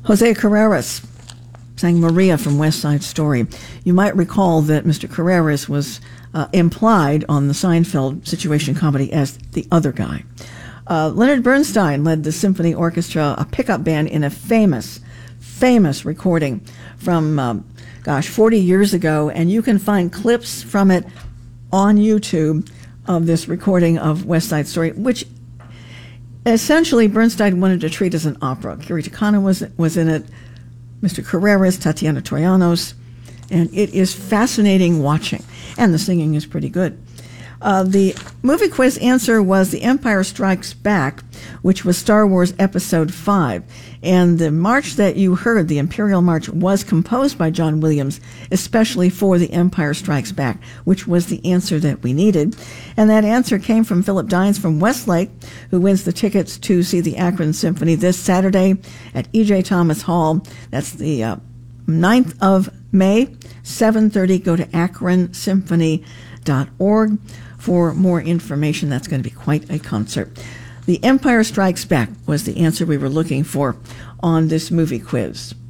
Jose Carreras sang Maria from West Side Story. You might recall that Mr. Carreras was implied on the Seinfeld situation comedy as the other guy. Leonard Bernstein led the symphony orchestra, a pickup band, in a famous recording from, 40 years ago, and you can find clips from it on YouTube of this recording of West Side Story, which essentially Bernstein wanted to treat as an opera. Kiri Te Kanawa was in it, Mr. Carreras, Tatiana Troyanos, and it is fascinating watching, and the singing is pretty good. The movie quiz answer was The Empire Strikes Back, which was Star Wars Episode 5. And the march that you heard, the Imperial March, was composed by John Williams, especially for The Empire Strikes Back, which was the answer that we needed. And that answer came from Philip Dines from Westlake, who wins the tickets to see the Akron Symphony this Saturday at E.J. Thomas Hall. That's the 9th of May, 7:30. Go to akronsymphony.org for more information. That's going to be quite a concert. The Empire Strikes Back was the answer we were looking for on this movie quiz.